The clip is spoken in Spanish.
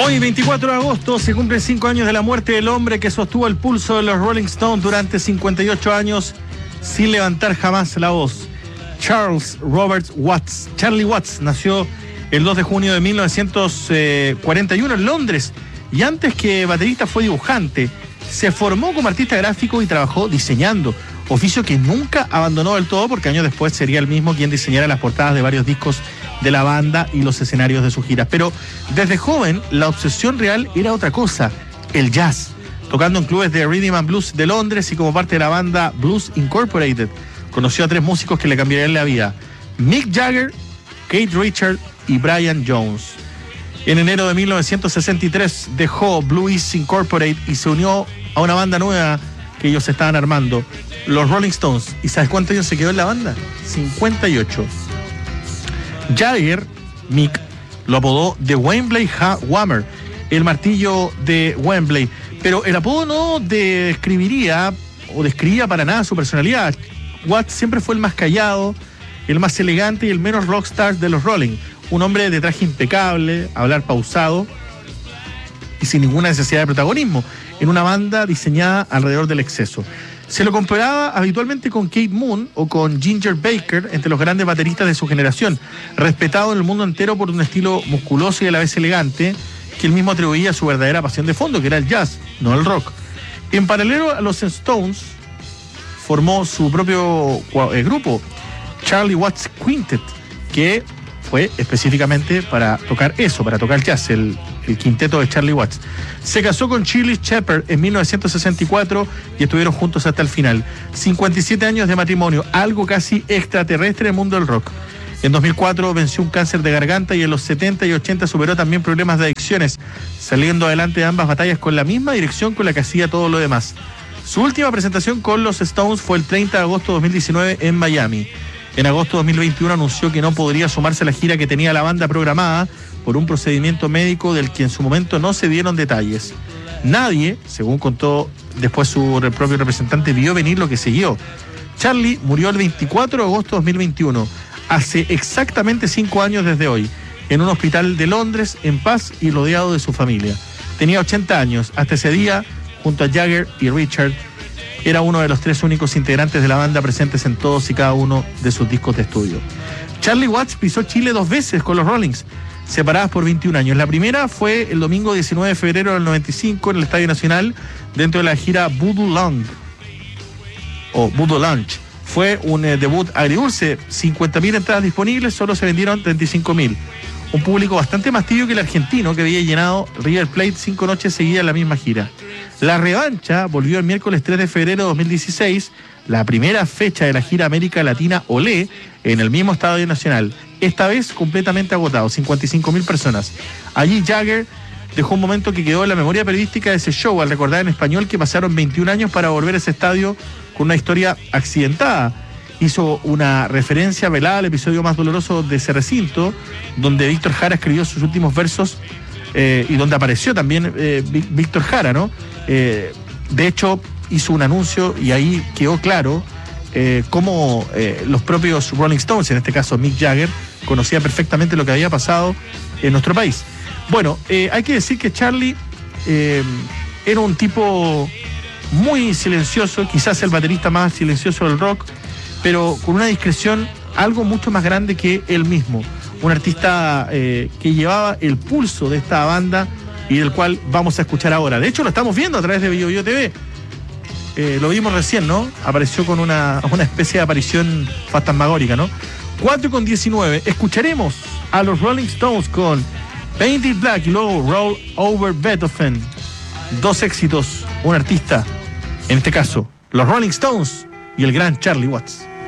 Hoy, 24 de agosto, se cumplen 5 años de la muerte del hombre que sostuvo el pulso de los Rolling Stones durante 58 años sin levantar jamás la voz. Charlie Watts nació el 2 de junio de 1941 en Londres y antes que baterista fue dibujante. Se formó como artista gráfico y trabajó diseñando, oficio que nunca abandonó del todo porque años después sería el mismo quien diseñara las portadas de varios discos de la banda y los escenarios de sus giras. Pero desde joven la obsesión real era otra cosa, el jazz, tocando en clubes de Rhythm and Blues de Londres y como parte de la banda Blues Incorporated. Conoció a 3 músicos que le cambiarían la vida: Mick Jagger, Keith Richards y Brian Jones. En enero de 1963 dejó Blues Incorporated y se unió a una banda nueva que ellos estaban armando, los Rolling Stones. ¿Y sabes cuántos años se quedó en la banda? 58. Jagger, Mick, lo apodó The Wembley Hammer, el martillo de Wembley, pero el apodo no describía para nada su personalidad. Watts siempre fue el más callado, el más elegante y el menos rockstar de los Rolling. Un hombre de traje impecable, hablar pausado y sin ninguna necesidad de protagonismo, en una banda diseñada alrededor del exceso. Se lo comparaba habitualmente con Keith Moon o con Ginger Baker, entre los grandes bateristas de su generación, respetado en el mundo entero por un estilo musculoso y a la vez elegante, que él mismo atribuía a su verdadera pasión de fondo, que era el jazz, no el rock. En paralelo a los Stones, formó su propio grupo, Charlie Watts Quintet, que fue específicamente para tocar eso, para tocar jazz, el quinteto de Charlie Watts. Se casó con Shirley Shepherd en 1964 y estuvieron juntos hasta el final. 57 años de matrimonio, algo casi extraterrestre en el mundo del rock. En 2004 venció un cáncer de garganta y en los 70 y 80 superó también problemas de adicciones, saliendo adelante de ambas batallas con la misma dirección con la que hacía todo lo demás. Su última presentación con los Stones fue el 30 de agosto de 2019 en Miami. En agosto de 2021 anunció que no podría sumarse a la gira que tenía la banda programada por un procedimiento médico del que en su momento no se dieron detalles. Nadie, según contó después su propio representante, vio venir lo que siguió. Charlie murió el 24 de agosto de 2021, hace exactamente 5 años desde hoy, en un hospital de Londres, en paz y rodeado de su familia. Tenía 80 años. Hasta ese día, junto a Jagger y Richard, era uno de los 3 únicos integrantes de la banda presentes en todos y cada uno de sus discos de estudio. Charlie Watts pisó Chile 2 veces con los Rollings, separadas por 21 años. La primera fue el domingo 19 de febrero del 95 en el Estadio Nacional, dentro de la gira Voodoo Lounge. Fue un debut agridulce, 50.000 entradas disponibles, solo se vendieron 35.000. Un público bastante más tibio que el argentino, que había llenado River Plate 5 noches seguidas en la misma gira. La revancha volvió el miércoles 3 de febrero de 2016, la primera fecha de la gira América Latina Olé, en el mismo Estadio Nacional. Esta vez completamente agotado, 55.000 personas. Allí Jagger dejó un momento que quedó en la memoria periodística de ese show, al recordar en español que pasaron 21 años para volver a ese estadio con una historia accidentada. Hizo una referencia velada al episodio más doloroso de ese recinto, donde Víctor Jara escribió sus últimos versos y donde apareció también Víctor Jara, ¿no? De hecho, hizo un anuncio y ahí quedó claro cómo los propios Rolling Stones, en este caso Mick Jagger, conocía perfectamente lo que había pasado en nuestro país. Bueno, hay que decir que Charlie era un tipo muy silencioso, quizás el baterista más silencioso del rock, pero con una discreción algo mucho más grande que él mismo. Un artista que llevaba el pulso de esta banda y del cual vamos a escuchar ahora. De hecho, lo estamos viendo a través de BioBio TV. Lo vimos recién, ¿no? Apareció con una especie de aparición fantasmagórica, ¿no? 4:19. Escucharemos a los Rolling Stones con Painted Black y luego Roll Over Beethoven. 2 éxitos, un artista, en este caso, los Rolling Stones y el gran Charlie Watts.